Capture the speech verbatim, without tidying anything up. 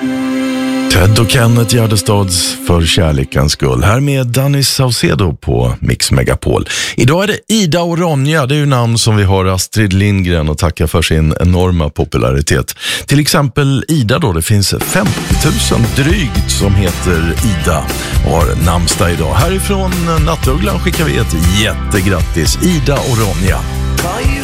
Ted och Kenneth Gärdestads För kärlekens skull. Här med Danny Saucedo på Mix Megapol. Idag är det Ida och Ronja. Det är ju namn som vi har Astrid Lindgren och tacka för sin enorma popularitet. Till exempel Ida då. Det finns femtio tusen drygt som heter Ida och har namnsdag idag. Härifrån Nattugglan skickar vi ett jättegrattis Ida och Ronja.